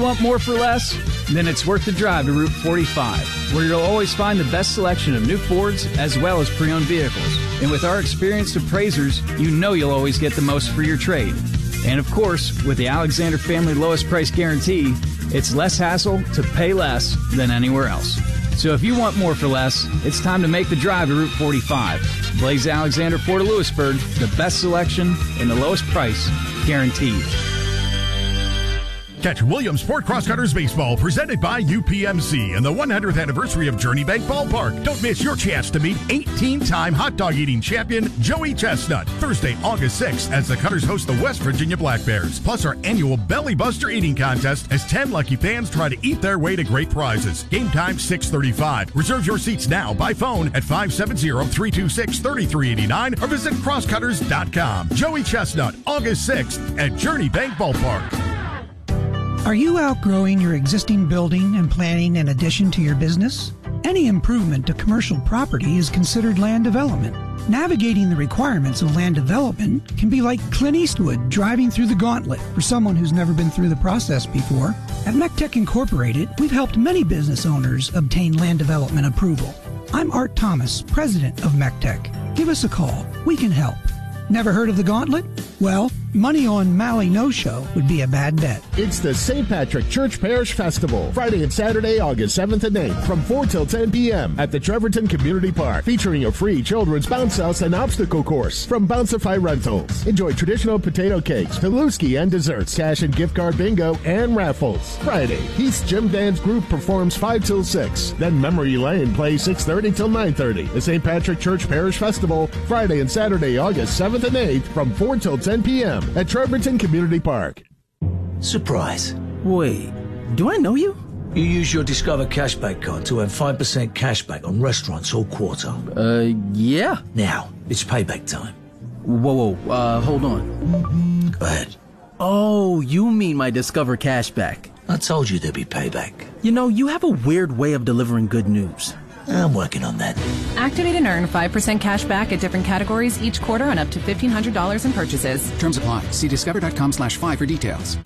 you want more for less? Then it's worth the drive to Route 45, where you'll always find the best selection of new Fords as well as pre-owned vehicles. And with our experienced appraisers, you know you'll always get the most for your trade. And of course, with the Alexander Family Lowest Price Guarantee, it's less hassle to pay less than anywhere else. So if you want more for less, it's time to make the drive to Route 45. Blaze Alexander Ford of Lewisburg, the best selection and the lowest price, guaranteed. Catch Williamsport Crosscutters Baseball presented by UPMC and the 100th anniversary of Journey Bank Ballpark. Don't miss your chance to meet 18-time hot dog eating champion Joey Chestnut Thursday, August 6th as the Cutters host the West Virginia Black Bears. Plus our annual Belly Buster eating contest as 10 lucky fans try to eat their way to great prizes. Game time 6:35. Reserve your seats now by phone at 570-326-3389 or visit crosscutters.com. Joey Chestnut, August 6th at Journey Bank Ballpark. Are you outgrowing your existing building and planning an addition to your business? Any improvement to commercial property is considered land development. Navigating the requirements of land development can be like Clint Eastwood driving through the gauntlet for someone who's never been through the process before. At MECTEC Incorporated, we've helped many business owners obtain land development approval. I'm Art Thomas, president of MECTEC. Give us a call. We can help. Never heard of the gauntlet? Well, money on Maui No-Show would be a bad bet. It's the St. Patrick Church Parish Festival, Friday and Saturday, August 7th and 8th, from 4 till 10 p.m. at the Trevorton Community Park, featuring a free children's bounce house and obstacle course from Bouncify Rentals. Enjoy traditional potato cakes, Pawluski and desserts, cash and gift card bingo, and raffles. Friday, Heath's Gym Dance Group performs 5 till 6. Then Memory Lane plays 6:30 till 9:30. The St. Patrick Church Parish Festival, Friday and Saturday, August 7th and 8th, from 4 till 10 p.m. at Trevorton Community Park. Surprise. Wait, do I know you? You use your Discover Cashback card to earn 5% cashback on restaurants all quarter. Yeah. Now, it's payback time. Whoa, hold on. Go ahead. Oh, you mean my Discover Cashback. I told you there'd be payback. You know, you have a weird way of delivering good news. I'm working on that. Activate and earn 5% cash back at different categories each quarter on up to $1,500 in purchases. Terms apply. See discover.com/5 for details.